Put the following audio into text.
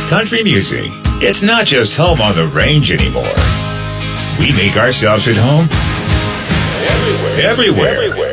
Country music. It's not just home on the range anymore. We make ourselves at home everywhere.